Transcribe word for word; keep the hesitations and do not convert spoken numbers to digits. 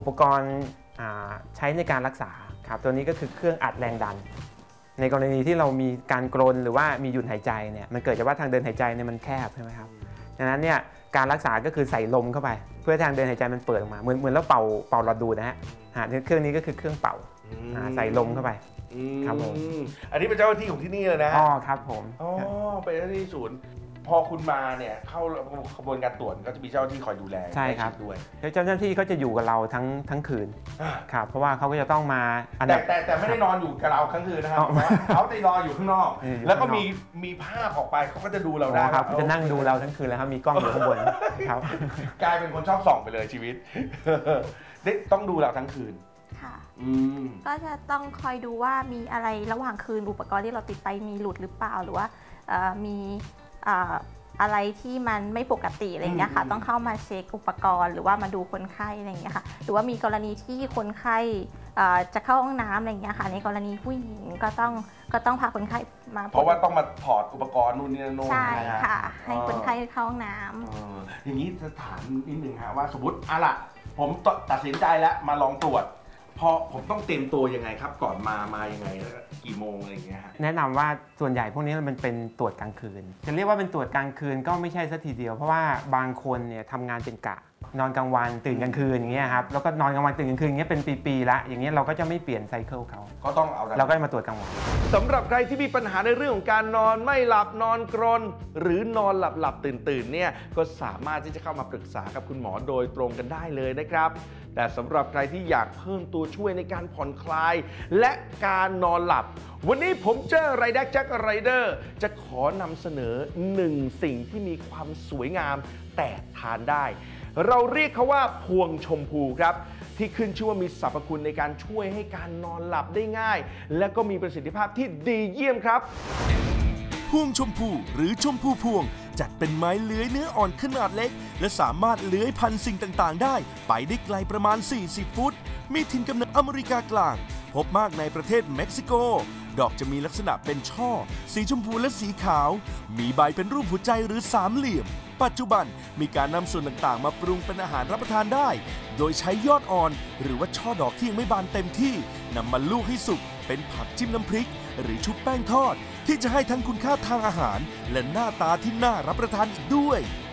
อุปกรณ์ใช้ในการรักษาครับตัวนี้ก็คือเครื่องอัดแรงดันในกรณีที่เรามีการกรนหรือว่ามีหยุดหายใจเนี่ยมันเกิดจากว่าทางเดินหายใจเนี่ยมันแคบใช่ไหมครับดังนั้นเนี่ยการรักษาก็คือใส่ลมเข้าไปเพื่อทางเดินหายใจมันเปิดออกมาเหมือนเหมือนเราเป่าเป่าหลอดดูดนะฮะเครื่องนี้ก็คือเครื่องเป่าใส่ลมเข้าไปครับผมอันนี้เป็นเจ้าหน้าที่ของที่นี่เลยนะอ๋อครับผมอ๋อเป็นเจ้าหน้าที่ศูนย์พอคุณมาเนี่ยเข้าขบวนการตรวจก็จะมีเจ้าหน้าที่คอยดูแลใช่ครับด้วยเจ้าหน้าที่เขาจะอยู่กับเราทั้งทั้งคืนครับเพราะว่าเขาก็จะต้องมาแต่แต่แต่ไม่ได้นอนอยู่กับเราทั้งคืนนะครับเขาจะรออยู่ข้างนอกแล้วก็มีมีภาพออกไปเขาก็จะดูเราได้ครับจะนั่งดูเราทั้งคืนแล้วครับมีกล้องอยู่ข้างบนครับกลายเป็นคนชอบส่องไปเลยชีวิตต้องดูเราทั้งคืนค่ะก็จะต้องคอยดูว่ามีอะไรระหว่างคืนอุปกรณ์ที่เราติดไปมีหลุดหรือเปล่าหรือว่ามีอะไรที่มันไม่ปกติอะไรอย่างเงี้ยค่ะต้องเข้ามาเช็คอุปกรณ์หรือว่ามาดูคนไข้อะไรอย่างเงี้ยค่ะหรือว่ามีกรณีที่คนไข้จะเข้าห้องน้ำอะไรอย่างเงี้ยค่ะในกรณีผู้หญิงก็ต้องก็ต้องพาคนไข้มาเพราะว่าต้องมาถอดอุปกรณ์นู่นนี่นั่นใช่ค่ะให้คนไข้เข้าห้องน้ำอย่างนี้จะถามนิดนึงฮะว่าสมมติอะล่ะผมตัดสินใจแล้วมาลองตรวจพอผมต้องเตรียมตัวยังไงครับก่อนมามายังไงกี่โมงอะไรอย่างเงี้ยแนะนำว่าส่วนใหญ่พวกนี้มันเป็นตรวจกลางคืนจะเรียกว่าเป็นตรวจกลางคืนก็ไม่ใช่สัทีเดียวเพราะว่าบางคนเนี่ยทำงานเป็นกะนอนกลางวันตื่นกลางคืนอย่างเงี้ยครับแล้วก็นอนกลางวันตื่นกลางคืนอย่างเงี้ยเป็นปีๆละอย่างเงี้ยเราก็จะไม่เปลี่ยนไซเคิลเขาก็ต้องเอาเราก็มาตรวจกลางวันสำหรับใครที่มีปัญหาในเรื่องของการนอนไม่หลับนอนกรนหรือนอนหลับหลับตื่นตื่นเนี่ยก็สามารถที่จะเข้ามาปรึกษากับคุณหมอโดยตรงกันได้เลยนะครับแต่สำหรับใครที่อยากเพิ่มตัวช่วยในการผ่อนคลายและการนอนหลับวันนี้ผมเจอไรแดกแจ็คไรเดอร์จะขอนำเสนอหนึ่งสิ่งที่มีความสวยงามแต่ทานได้เราเรียกเขาว่าพวงชมพูครับที่ขึ้นชื่อว่ามีสรรพคุณในการช่วยให้การนอนหลับได้ง่ายและก็มีประสิทธิภาพที่ดีเยี่ยมครับพวงชมพูหรือชมพูพวงจัดเป็นไม้เลื้อยเนื้ออ่อนขนาดเล็กและสามารถเลื้อยพันสิ่งต่างๆได้ไปได้ไกลประมาณสี่สิบฟุตมีถิ่นกำเนิดอเมริกากลางพบมากในประเทศเม็กซิโกดอกจะมีลักษณะเป็นช่อสีชมพูและสีขาวมีใบเป็นรูปหัวใจหรือสามเหลี่ยมปัจจุบันมีการนำส่วนต่างๆมาปรุงเป็นอาหารรับประทานได้โดยใช้ยอดอ่อนหรือว่าช่อดอกที่ยังไม่บานเต็มที่นำมาลูกให้สุกเป็นผักจิ้มน้ำพริกหรือชุบแป้งทอดที่จะให้ทั้งคุณค่าทางอาหารและหน้าตาที่น่ารับประทานอีกด้วย